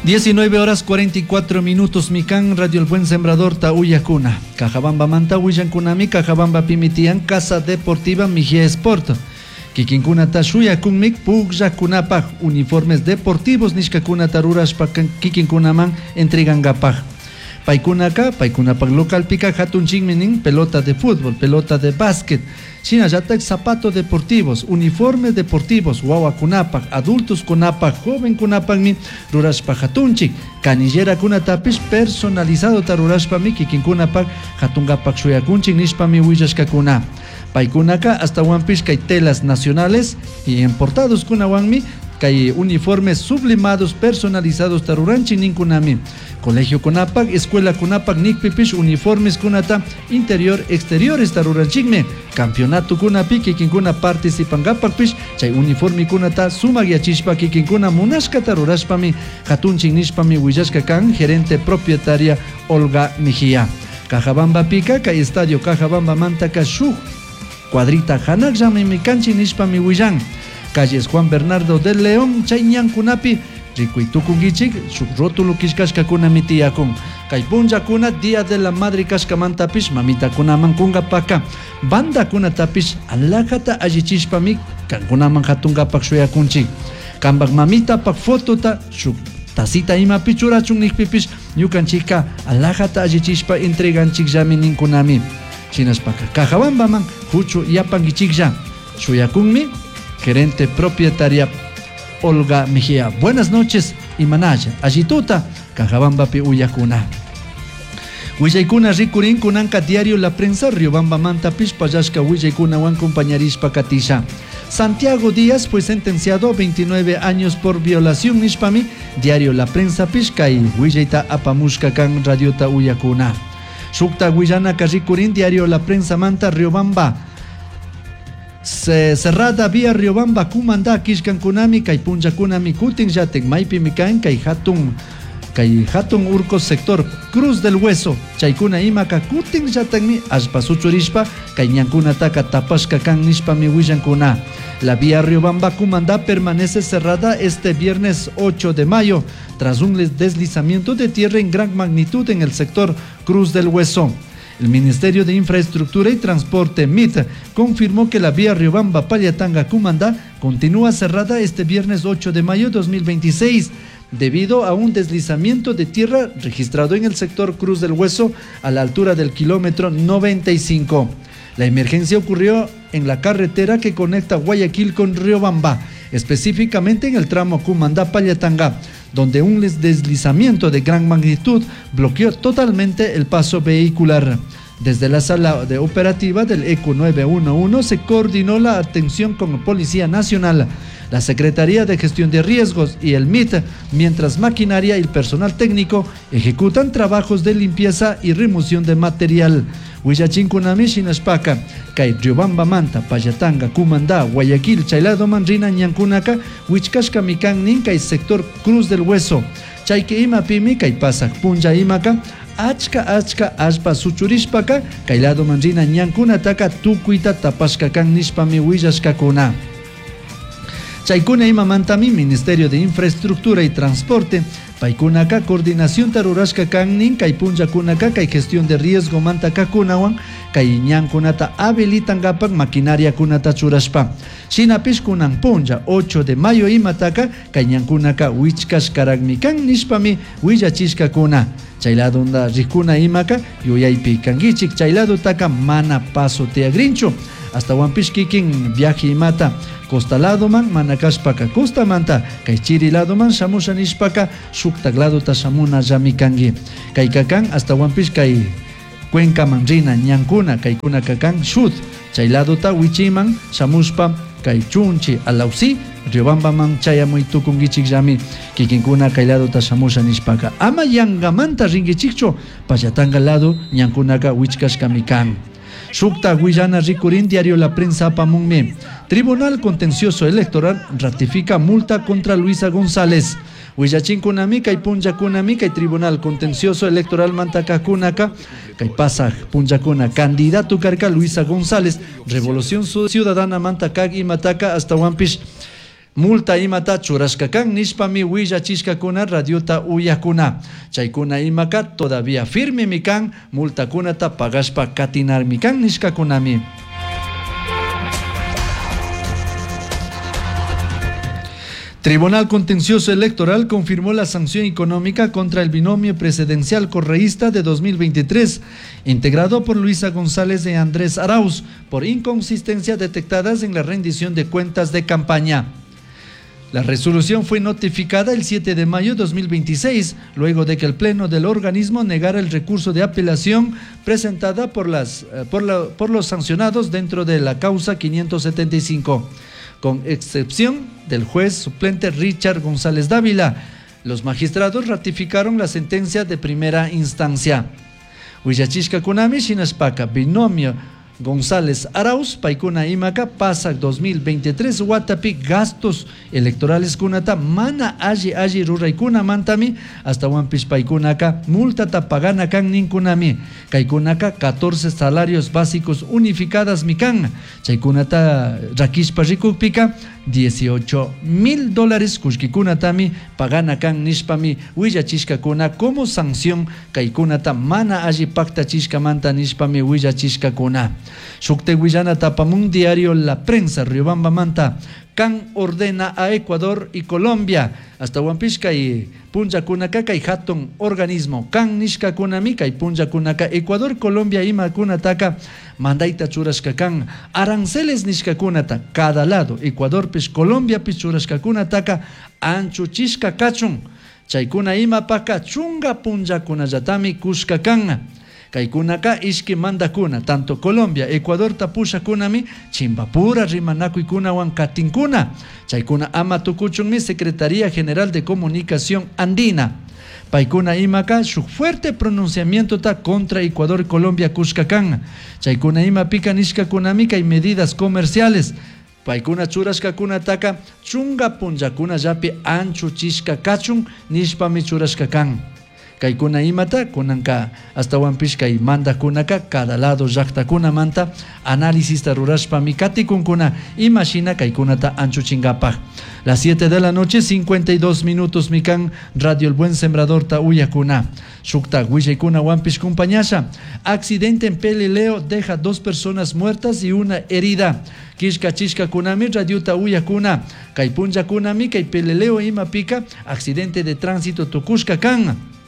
19 horas 44 minutos. Mikan Radio El Buen Sembrador ta Uyakuna. Cajabamba manta Huillankunami, Cajabamba pimitian Casa Deportiva Mijia Sport. Kikinkuna ta Shuyakunmik Pugyakunapaj. Uniformes deportivos Nishkakuna tarurashpa Kikinkunaman entregangapaj. Paikunaka, Paikunapag local pica Hatunchingmenin, pelota de fútbol, pelota de básquet. Chinayatak zapatos deportivos, uniformes deportivos, Wawakunapag, adultos kunapag, joven kunapagmi, rurashpa hatunchik, canillera kunatapish personalizado tarurashpami, kikinkunapag, hatungapag shuyakunchik nishpami huillashkakuna. Paikunaka hasta Wampish kay telas nacionales y importados kunawanmi, kay uniformes sublimados personalizados taruranchi ninkunami. Colegio Kunapag, Escuela Kunapag Nikpipish, uniformes kunata, interior, exteriores taruranchikme. Campeonato kunapi, kikinkuna participangapapish, chay uniforme kunata, sumagiachishpa, kikinkuna munashka tarurashpami, hatunchik nishpami huillashka kan, gerente propietaria Olga Mejía. Cajabamba pica, kay estadio Cajabamba mantaka shuk, cuadrita hanak llami canchi nishpami huillan. Calles Juan Bernardo del León, Chayñan Kunapi, Rikuitukungichik, Shukrótulo Kishkashkakuna Mitiakun, Kaipunja Kuna, Día de la Madre Kashkamantapish, Mamita Kunaman Kungapaka, Banda Kunatapish, Alakata Ajichishpami, Kankunaman Hatungapak Shuyakunchik, Kambak Mamita Pak Fotota, Shuk Tasita Ima Pichurachun Nikpipish, Yukanchika, Alakata Ajichishpa, Entreganchik Jaminin Kunami, Chinaspaka, Cajabambaman, Huchu Yapangichikja, Shuyakunmi, gerente propietaria Olga Mejía. Buenas noches, Imanaya. Ajituta, Cajabambapi Uyakuna. Huillaykuna Rikurin Kunanka Diario La Prensa, Riobamba Manta Pishpayashka Huillaykuna Wan Compañarispa Katisha. Santiago Díaz fue sentenciado a 29 años por violación Nishpami, Diario La Prensa Pishkai, Huillayta Apamushka Kan Radiota Uyakuna. Shukta Huillana Rikurin, Diario La Prensa Manta, Riobamba. Cerrada vía Riobamba Kumanda Kishkankunami kay Punjakunami Kutin Yatek Maipi Mikan kay Hatun Urco sector Cruz del Hueso Chaykuna Imaka Kutin Yatekmi Ashpasuchurishpa kay Ñankunataka Tapashka Kan Nishpami Huillankuna. La vía Riobamba Kumanda permanece cerrada este viernes 8 de mayo tras un deslizamiento de tierra en gran magnitud en el sector Cruz del Hueso. El Ministerio de Infraestructura y Transporte MIT confirmó que la vía Riobamba-Pallatanga-Cumandá continúa cerrada este viernes 8 de mayo de 2026 debido a un deslizamiento de tierra registrado en el sector Cruz del Hueso a la altura del kilómetro 95. La emergencia ocurrió en la carretera que conecta Guayaquil con Riobamba, específicamente en el tramo Cumandá-Pallatanga, donde un deslizamiento de gran magnitud bloqueó totalmente el paso vehicular. Desde la sala de operativa del ECU 911 se coordinó la atención con Policía Nacional, la Secretaría de Gestión de Riesgos y el MIT, mientras maquinaria y el personal técnico ejecutan trabajos de limpieza y remoción de material. Huillachinkunami Shinashpaka, kay Riobamba Manta, Pallatanga, Cumandá, Guayaquil, Chaylado Manrina, Ñankunaka, Huichkashka Mikannin, kay sector Cruz del Hueso, Chayke Imapimi, kay Pasak Punja Imaka, Achka Ashpa Suchurishpaka, Kaylado Manrina, Ñankunataka, Tukuita Tapashka Kan Nishpami Huillashkakuna. Chaykuna Imamantami, Ministerio de Infraestructura y Transporte, Paikunaka, Coordinación Tarurashka Kannin, Kay Punjakunaka, Kay Gestión de Riesgo Mantaka Kunawan, Kay Ñankunata habilitangapak maquinaria kunata churashpa. Shinapish Kunan Punja, 8 de mayo Imataka, Kay Ñankunaka Huichkashkaragmikan Nishpami Huillachishka Kuna. Chaylado onda Rikuna Imaka, Yuyaypi Kangichik, Chaylado Taka Mana Paso Teagrincho. Hasta Wampish Kikin viaje Imata. Costalado man manakashpaka costa manta kay chirilado man shamusha nishpaka shuktaglado ta shamuna yamikangi kay kakan hasta Wampish kay Cuenca Manrina Ñankuna kay kuna kakan shut chaylado ta wichiman shamushpa kay chunchi alausi Riobamba man chayamuy tukungichik yami kikinkuna kaylado ta shamusha nishpaka ama yangamanta ringichikcho Pallatanga lado Ñankunaka wichkashka mikan. Shukta Huillana Rikurin, Diario La Prensa Pamunme. Tribunal Contencioso Electoral ratifica multa contra Luisa González. Huillachinkunami, kay Punjakunami, kay Tribunal Contencioso Electoral Mantacacunaca, kay Pasaj Punjacuna, candidato carca Luisa González, Revolución Ciudadana Mantacag y Mataca hasta Wampish. multa imata churashkakan nishpami willachishkakuna radiota uyakuna. Chaykuna imaka todavía firme mikan multakunata pagashpa katinar mikan nishkakunami. Tribunal Contencioso Electoral confirmó la sanción económica contra el binomio presidencial correísta de 2023, integrado por Luisa González y Andrés Arauz, por inconsistencias detectadas en la rendición de cuentas de campaña. La resolución fue notificada el 7 de mayo de 2026, luego de que el Pleno del organismo negara el recurso de apelación presentada por los sancionados dentro de la causa 575. Con excepción del juez suplente Richard González Dávila, los magistrados ratificaron la sentencia de primera instancia. Willachishkakunami Shinaspaka, binomio González Arauz, Paikuna Imaka, PASAC 2023, Watapi, gastos electorales kunata, mana aji ruraikuna mantami, hasta Wampish Paikunaka, multata pagana kan ninkunami, Kaikunaka, 14 salarios básicos unificadas mikan, Chaikunata Rakishpa Rikupika, $18,000 kushkikunatami pagana kan nishpami willachishkakuna como sanción kaikunata mana aji paktachishkamanta nishpami willachishkakuna. Shukte Willana tapamun diario La Prensa Riobamba manta kan ordena a Ecuador y Colombia hasta Huampishka y Punjakunaka y hatun organismo kan nishkakunami kai Punjakunaka Ecuador Colombia y Makunataka mandaita churashkakan aranceles nishkakunata cada lado Ecuador pish Colombia pish churashkakunataka anchuchishka kachun chaykuna ima paka chunga Punjakunayatami kushkakan Kaikunaka ishki mandakuna, tanto Colombia, Ecuador tapushakunami, chimbapura rimanakuycuna wan katinkuna. Chaykuna ama tukuchunmi Secretaría General de Comunicación Andina. Paikuna imaka shuk fuerte pronunciamiento ta contra Ecuador y Colombia kushkakan. Chaykuna ima pika nishkakunami kay medidas comerciales. Paikuna churashkakuna taka chunga punjakuna yapi anchu chishka kachun nishpami churashkakan. Kaikuna imata kunanka hasta Wampishka y manda kunaka cada lado yaktakuna manta análisis tarurashpa mikati kunkuna imashina kaikunata anchu chingapaj. Las 7 de la noche 52 minutos mikan Radio El Buen Sembrador ta uyakuna. Shukta Willaykuna Wampish kumpañasha. Accidente en Pelileo deja 2 personas muertas y 1 herida. Kishka chishka kunami radiuta uyakuna. Kaipunja kunami kai Pelileo ima pika accidente de tránsito tukushka kan.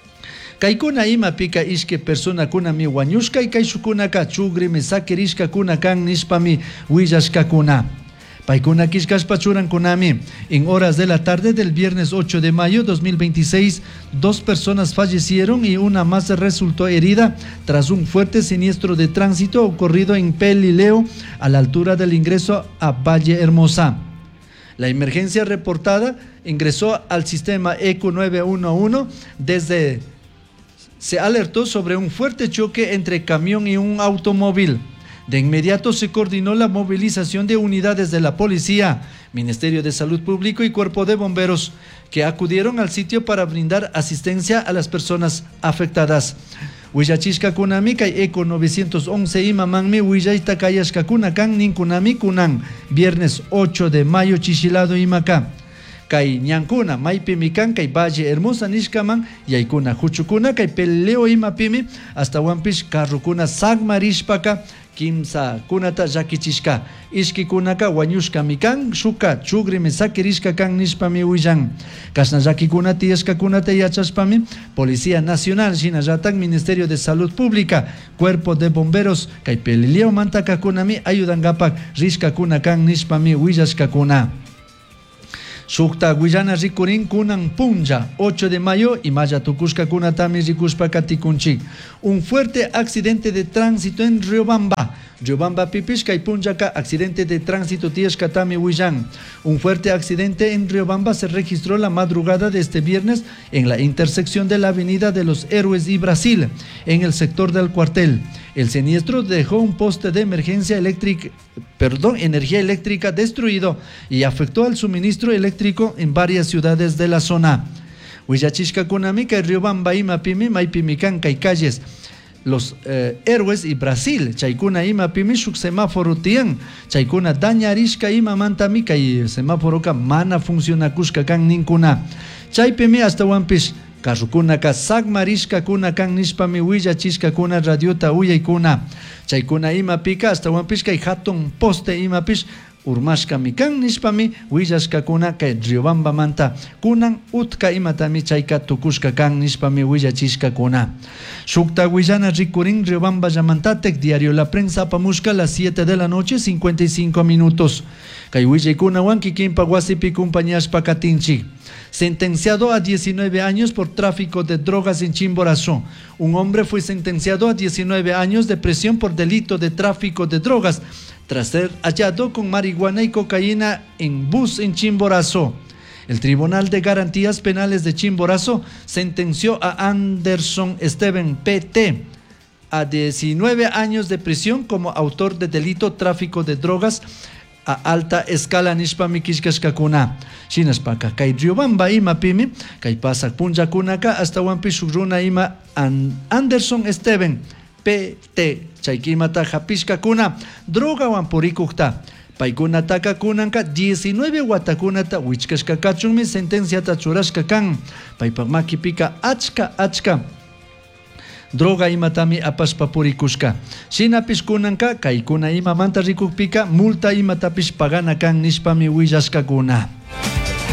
Kaikuna ima pika ishke persona kuna mi wañushka y kaishukunaka chugri me sakirishka kuna kan nishpami willashka kuna. Paikuna kishkashpa churan kunami. En horas de la tarde del viernes 8 de mayo 2026, 2 personas fallecieron y 1 más resultó herida tras un fuerte siniestro de tránsito ocurrido en Pelileo a la altura del ingreso a Valle Hermosa. La emergencia reportada ingresó al sistema ECO 911 se alertó sobre un fuerte choque entre camión y un automóvil. De inmediato se coordinó la movilización de unidades de la policía, Ministerio de Salud Pública y Cuerpo de Bomberos, que acudieron al sitio para brindar asistencia a las personas afectadas. Willachishka kunami kay ECO 911 imamanmi Willayta kayashka kunakan ninkunami kunan, viernes 8 de mayo Chichilado imaka. Kay ñankuna maypi mikan kay Valle Hermosa nishkaman yaykuna huchukuna kay Pelileo imapimi hasta Wampish karrukuna sagmarishpaka kimsa kunata llakichishka ishkikunaka wañushka mikan shuka chugrimi sakirishka kan nishpami willan kashna llakikuna tiyashkakunata yachashpami Policía Nacional shinallatan Ministerio de Salud Pública Cuerpo de Bomberos kay Pelileo mantakakunami ayudangapak rishkakuna kan nishpami willashkakuna. Shukta Guillana Rikurin Kunan Punja, 8 de mayo y Maya Tukushka Kunatami Rikushpa Katikunchik. Un fuerte accidente de tránsito en Riobamba. Riobamba Pipishka y Punjaka, accidente de tránsito Tieshkatami Huillan. Un fuerte accidente en Riobamba se registró la madrugada de este viernes en la intersección de la Avenida de los Héroes y Brasil, en el sector del cuartel. El siniestro dejó un poste de energía eléctrica destruido y afectó al suministro eléctrico en varias ciudades de la zona. Willachishka kunami kay Riobamba imapimi maypimikan kay calles los héroes y Brasil chaykuna ima pimishuk semáforo tiyan chaykuna dañarishka ima mantami kay semáforo ka mana funcionakushka kan ninkuna chaypimi hasta wampish carrukunaka sagmarishka kuna kan nishpami willachishka kuna radiota uyaykuna chaykuna ima pika hasta wampish kay hatun poste ima pish urmashka mikan nishpami willashka kuna kay Riobamba manta kunan utka imatami chayka tukushka kan nishpami willachishka kuna shukta willana rikurin Riobamba llamantatek diario La Prensa pamushka las 7 de la noche 55 minutos kay willaykuna wankikimpa wasipi compañashpa katinchik. Sentenciado a 19 años por tráfico de drogas en Chimborazo. Un hombre fue sentenciado a 19 años de prisión por delito de tráfico de drogas tras ser hallado con marihuana y cocaína en bus en Chimborazo. El Tribunal de Garantías Penales de Chimborazo sentenció a Anderson Steven P.T. a 19 años de prisión como autor de delito tráfico de drogas a alta escala nishpami kishkashkakuna shinashpaka kay Riobamba ima pimi kay pasak punllakunaka hasta wampi shukruna ima Anderson Steven P.T. chaykimata hapishkakuna drogawan purikukta paykunataka kunanka 19 watakunata wichkashkakachunmi sentenciata churashka kan paypak makipika achka droga imatami apashpa purikushka shinapish kunanka kaykuna ima manta rikukpika multa imatapish pagana kan nishpami willashkakuna.